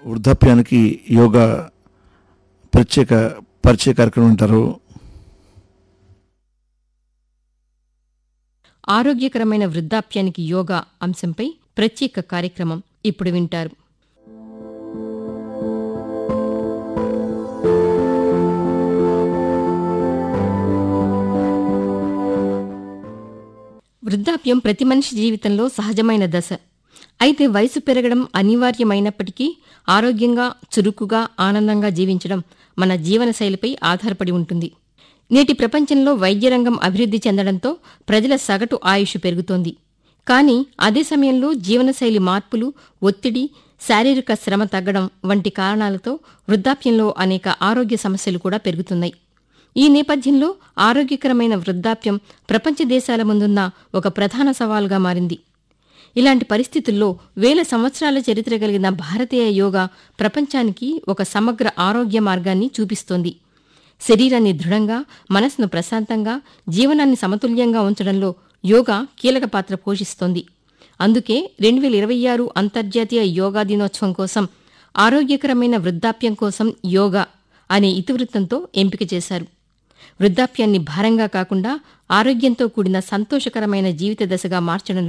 వృద్ధాప్యానికి యోగా ప్రత్యేక పరిచయ కార్యక్రమం ఉంటారు. ఆరోగ్యకరమైన వృద్ధాప్యానికి యోగా అంశంపై ప్రత్యేక కార్యక్రమం ఇప్పుడు వింటారు. వృద్ధాప్యం ప్రతి మనిషి జీవితంలో సహజమైన దశ. అయితే వయసు పెరగడం అనివార్యమైనప్పటికీ ఆరోగ్యంగా, చురుకుగా, ఆనందంగా జీవించడం మన జీవనశైలిపై ఆధారపడి ఉంటుంది. నేటి ప్రపంచంలో వైద్యరంగం అభివృద్ధి చెందడంతో ప్రజల సగటు ఆయుష్ పెరుగుతోంది. కానీ అదే సమయంలో జీవనశైలి మార్పులు, ఒత్తిడి, శారీరక శ్రమ తగ్గడం వంటి కారణాలతో వృద్ధాప్యంలో అనేక ఆరోగ్య సమస్యలు కూడా పెరుగుతున్నాయి. ఈ నేపథ్యంలో ఆరోగ్యకరమైన వృద్ధాప్యం ప్రపంచ దేశాల ముందున్న ఒక ప్రధాన సవాలుగా మారింది. ఇలాంటి పరిస్థితుల్లో వేల సంవత్సరాల చరిత్ర కలిగిన భారతీయ యోగా ప్రపంచానికి ఒక సమగ్ర ఆరోగ్య మార్గాన్ని చూపిస్తోంది. శరీరాన్ని దృఢంగా, మనసును ప్రశాంతంగా, జీవనాన్ని సమతుల్యంగా ఉంచడంలో యోగా కీలక పాత్ర పోషిస్తోంది. అందుకే 2026 అంతర్జాతీయ యోగా దినోత్సవం కోసం ఆరోగ్యకరమైన వృద్ధాప్యం కోసం యోగా అనే ఇతివృత్తంతో ఎంపిక చేశారు. వృద్ధాప్యాన్ని భారంగా కాకుండా ఆరోగ్యంతో కూడిన సంతోషకరమైన జీవిత దశగా మార్చడంలో